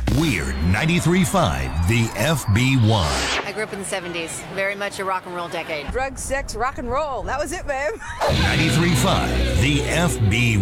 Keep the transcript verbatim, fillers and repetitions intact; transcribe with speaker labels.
Speaker 1: Weird ninety-three point five, the F B one.
Speaker 2: I grew up in the seventies. Very much a rock and roll decade.
Speaker 3: Drugs, sex, rock and roll. That was it, babe.
Speaker 1: ninety-three point five, the F B